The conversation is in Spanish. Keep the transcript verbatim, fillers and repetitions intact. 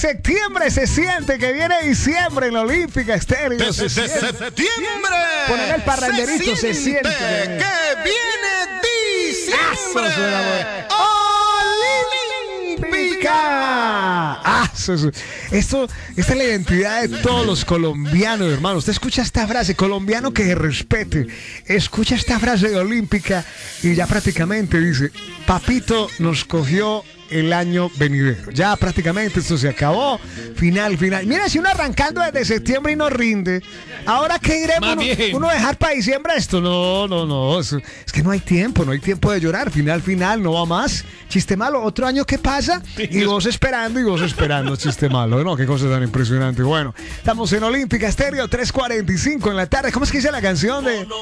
Septiembre se siente que viene diciembre en la Olímpica Estéreo. De, Se de, siente. septiembre. Poner el parranderito se siente. Que viene diciembre. Eso suena bueno. Olímpica. Ah, eso, eso. Esto, esta es la identidad de todos los colombianos, hermano. Usted escucha esta frase, colombiano que se respete. Escucha esta frase de Olímpica y ya prácticamente dice, papito nos cogió el año venidero. Ya prácticamente esto se acabó. Final, final. Mira, si uno arrancando desde septiembre y no rinde, ¿ahora qué iremos? Uno, uno dejar para diciembre esto. No, no, no. Es, es que no hay tiempo, no hay tiempo de llorar. Final, final, no va más. Chiste malo. Otro año que pasa y vos esperando y vos esperando. Chiste malo, ¿no? Qué cosa tan impresionante. Bueno, estamos en Olímpica Estéreo, tres cuarenta y cinco en la tarde. ¿Cómo es que dice la canción de